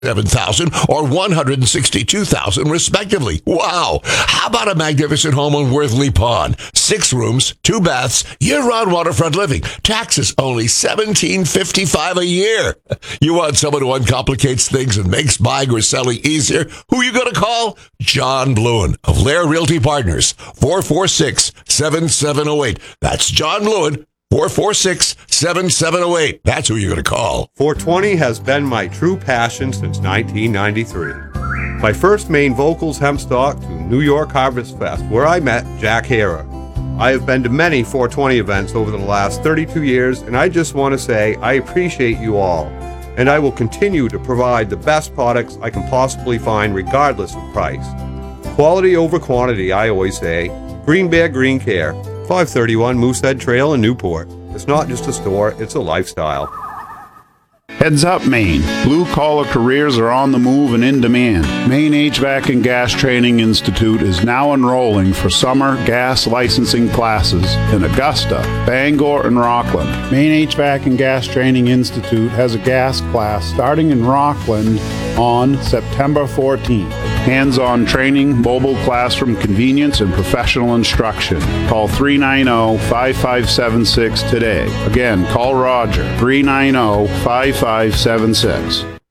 $7,000 or $162,000 respectively. Wow. How about a magnificent home on Worthley Pond? 6 rooms, 2 baths, year-round waterfront living. Taxes only $1,755 a year. You want someone who uncomplicates things and makes buying or selling easier? Who are you going to call? John Bluen of Lair Realty Partners. 446-7708. That's John Bluen. 446-7708. That's who you're going to call. 420 has been my true passion since 1993. My first main vocals hempstock to New York Harvest Fest, where I met Jack Hara. I have been to many 420 events over the last 32 years, and I just want to say I appreciate you all, and I will continue to provide the best products I can possibly find regardless of price. Quality over quantity, I always say. Green Bear Green Care, 531 Moosehead Trail in Newport. It's not just a store, it's a lifestyle. Heads up, Maine. Blue-collar careers are on the move and in demand. Maine HVAC and Gas Training Institute is now enrolling for summer gas licensing classes in Augusta, Bangor, and Rockland. Maine HVAC and Gas Training Institute has a gas class starting in Rockland on September 14th. Hands-on training, mobile classroom convenience, and professional instruction. Call 390-5576 today. Again, call Roger, 390-5576.